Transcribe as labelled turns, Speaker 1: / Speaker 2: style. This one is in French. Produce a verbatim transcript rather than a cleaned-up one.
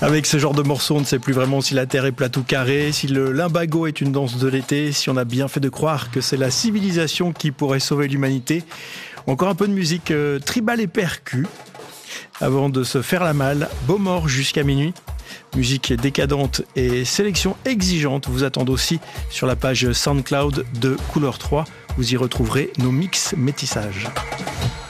Speaker 1: Avec ce genre de morceau, on ne sait plus vraiment si la Terre est plate ou carrée, si le limbago est une danse de l'été, si on a bien fait de croire que c'est la civilisation qui pourrait sauver l'humanité. Encore un peu de musique euh, tribale et percu. Avant de se faire la malle, Beaumort jusqu'à minuit. Musique décadente et sélection exigeante vous attendent aussi sur la page SoundCloud de Couleur trois. Vous y retrouverez nos mix métissages.